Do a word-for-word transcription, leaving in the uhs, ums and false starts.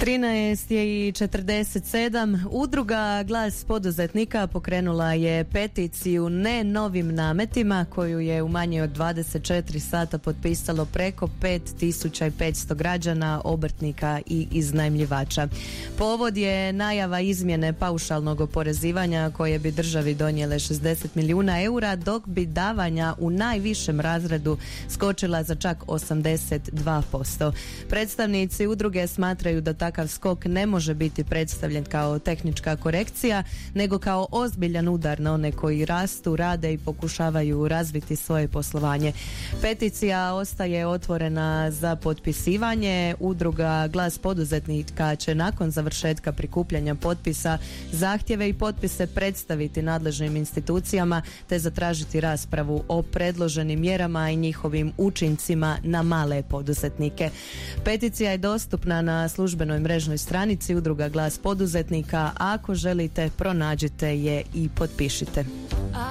trinaest je i četrdeset sedam. Udruga Glas poduzetnika pokrenula je peticiju ne novim nametima koju je u manje od dvadeset četiri sata potpisalo preko pet tisuća petsto građana, obrtnika i iznajmljivača. Povod je najava izmjene paušalnog oporezivanja koje bi državi donijele šezdeset milijuna eura, dok bi davanja u najvišem razredu skočila za čak osamdeset dva posto. Predstavnici udruge smatraju da takav skok ne može biti predstavljen kao tehnička korekcija, nego kao ozbiljan udar na one koji rastu, rade i pokušavaju razviti svoje poslovanje. Peticija ostaje otvorena za potpisivanje. Udruga Glas poduzetnika će nakon završetka prikupljanja potpisa zahtjeve i potpise predstaviti nadležnim institucijama te zatražiti raspravu o predloženim mjerama i njihovim učincima na male poduzetnike. Peticija je dostupna na službenoj mrežnoj stranici Udruga Glas poduzetnika. Ako želite, pronađite je i potpišite.